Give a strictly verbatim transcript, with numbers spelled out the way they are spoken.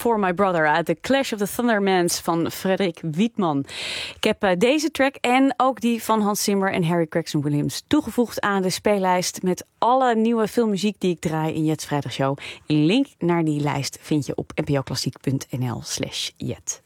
For My Brother uit The Clash of the Thundermans van Frederik Wietman. Ik heb uh, deze track en ook die van Hans Zimmer en Harry Gregson Williams toegevoegd aan de speellijst met alle nieuwe filmmuziek die ik draai in Jet's Vrijdagshow. Een link naar die lijst vind je op npoklassiek punt n l slash jet.